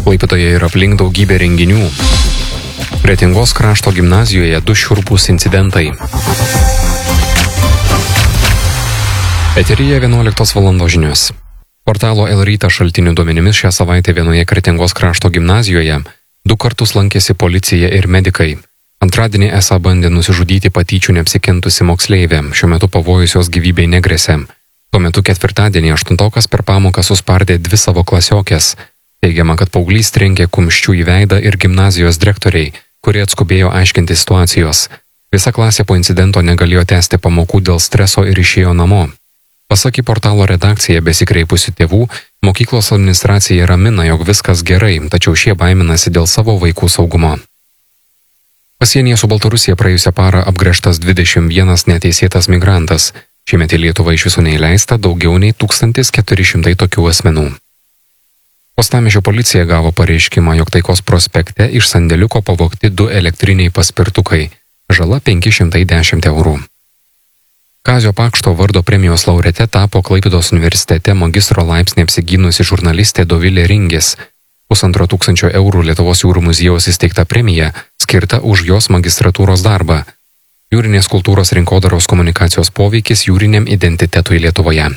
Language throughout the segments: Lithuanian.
Klaipėdoje ir aplink daugybė renginių. Kretingos krašto gimnazijoje 2 šiurpūs incidentai. Eteryje 11 valandos žinios. Portalo El Rytas šaltinių duomenimis šią savaitę vienoje Kretingos krašto gimnazijoje 2 kartus lankėsi policija ir medikai. Antradienį esą bandė nusižudyti patyčių neapsikentusi moksleivė, šiuo metu pavojus jos gyvybei negresia. Tuo metu ketvirtadienį 8-tokas per pamoką suspardė 2 savo klasiokės. Teigiama, kad paauglys trenkė kumščiu į veidą ir gimnazijos direktoriai, kurie atskubėjo aiškinti situacijos. Visa klasė po incidento negalėjo tęsti pamokų dėl streso ir išėjo namo. Pasak į portalo redakciją besikreipusių tėvų, mokyklos administracija ramina, jog viskas gerai, tačiau šie baiminasi dėl savo vaikų saugumo. Pasienyje su Baltarusija praėjusią parą apgręžtas 21 neteisėtas migrantas. Šiemet į Lietuvą iš viso neįleista daugiau nei 1400 tokių asmenų. Uostamiesčio policija gavo pareiškimą, jog Taikos prospekte iš sandėliuko pavogti 2 elektriniai paspirtukai, žala 510 eurų. Kazio Pakšto vardo premijos laureate tapo Klaipėdos universitete magistro laipsnį apsigynusi žurnalistė Dovilė Ringis. 1500 eurų Lietuvos jūrų muziejaus įsteigta premija skirta už jos magistratūros darbą. Jūrinės kultūros rinkodaros komunikacijos poveikis jūriniam identitetui Lietuvoje.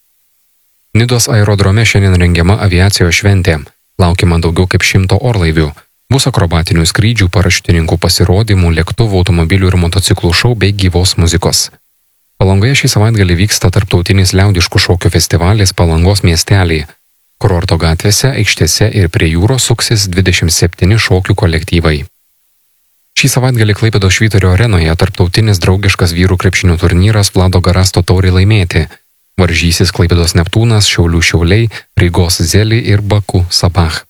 Nidos aerodrome šiandien rengiama aviacijos šventė. Laukiama daugiau kaip 100 orlaivių. Bus akrobatinių skrydžių, parašiutininkų pasirodymų, lėktuvų, automobilių ir motociklų šou bei gyvos muzikos. Palangoje šį savaitgalį vyksta tarptautinis liaudiškų šokių festivalis Palangos miestelį. Kurorto gatvėse, aikštėse ir prie jūros suksis 27 šokių kolektyvai. Šį savaitgalį Klaipėdos Švyturio arenoje tarptautinis draugiškas vyrų krepšinio turnyras Vlado Garasto taurei laimėti. Varžysis Klaipėdos Neptūnas, Šiaulių Šiauliai, Rygos Zelį ir Baku Sabach.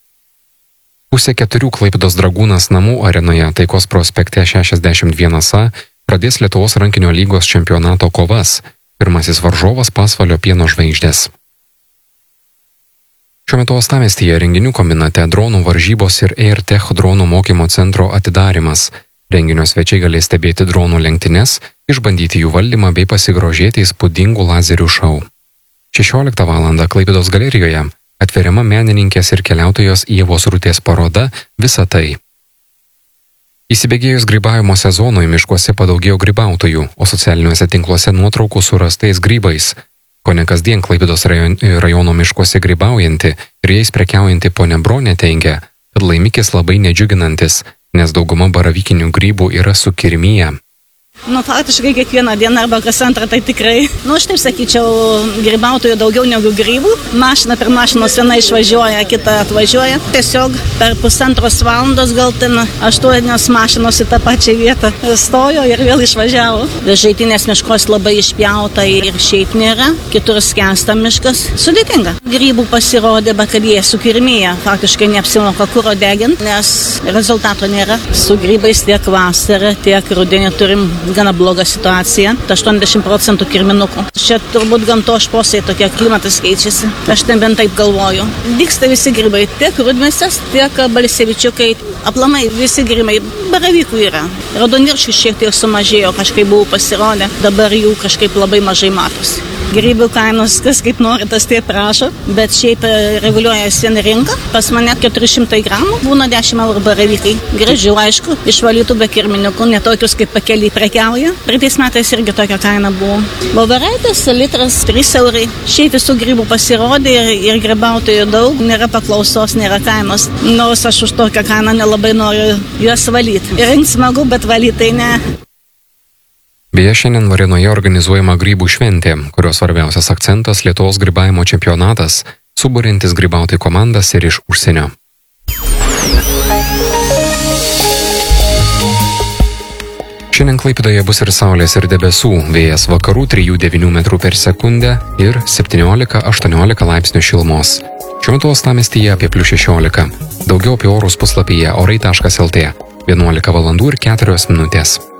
3:30 Klaipėdos Dragūnas namų arenoje Taikos prospekte 61A pradės Lietuvos rankinio lygos čempionato kovas. Pirmasis varžovas Pasvalio Pieno Žvaigždės. Šiuo metu uostamiestyje renginių kombinate dronų varžybos ir AirTech dronų mokymo centro atidarimas. Renginio svečiai galės stebėti dronų lenktynes, išbandyti jų valdymą bei pasigrožėti įspūdingų lazerių šou. 16 valandą Klaipėdos galerijoje atveriama menininkės ir keliautojos Ievos Rutės paroda Visa tai. Įsibėgėjus grybavimo sezonui miškuose padaugėjo grybautojų, o socialiniuose tinkluose nuotraukų su rastais grybais. Kone kasdien Klaipėdos rajono miškuose grybaujanti ir jais prekiaujanti ponia Bronė teigia, kad laimikis labai nedžiuginantis, nes dauguma baravykinių grybų yra sukirmiję. Faktiškai kiekvieną dieną arba kas antrą tai tikrai. Aš taip sakyčiau, grybautojų daugiau negu grybų. Mašina per mašinos viena išvažiuoja, kita atvažiuoja. Tiesiog per 1,5 valandos gal ten 8 mašinos į tą pačią vietą stojo ir vėl išvažiavo. Žaitinės miškos labai išpjauta ir šiaip nėra. Kitur skęsta miškas. Sudėtinga. Grybų pasirodė, bet kad jie sukirmėja. Faktiškai neapsimoka kuro deginti, nes rezultato nėra. Su grybais tiek vasarą, tiek rudenį turim gana blogą situaciją, 80% kirminukų. Čia turbūt gamtos šposai tokie, klimatas keičiasi. Aš bent taip galvoju. Dygsta visi grybai, tiek rudmėsės, tiek balsevičiukai, aplamai visi grybai, baravykų yra. Raudonviršių šiek tiek sumažėjo, kažkaip buvo pasirodę, dabar jų kažkaip labai mažai matosi. Grybų kainos, kas kaip nori, tas taip prašo, bet šiaip reguliuojasi rinka. Pas mane 400 gramų, būna 10 eurų baravykai. Gražių, aišku, išvalytų be kirminiukų, netokius kaip pakeliai prekiauja. Praeitais metais irgi tokia kaina buvo. Voveraitės litras 3 eurai. Šiaip visų grybų pasirodė ir grybautojų daug, nėra paklausos, nėra kainos. Nors aš už tokią kainą nelabai noriu juos valyti. Rinkti smagu, bet valyti tai ne. Beje, šiandien Varėnoje organizuojama grybų šventė, kurios svarbiausias akcentas Lietuvos grybavimo čempionatas, suburiantis grybautojų komandas ir iš užsienio. Šiandien Klaipėdoje bus ir saulės ir debesų, vėjas vakarų 3–9 metrų per sekundę ir 17–18 laipsnių šilumos. Šiuo metu uostamiestyje apie +16. Daugiau apie orus puslapyje orai.lt. 11 valandų ir 4 minutės.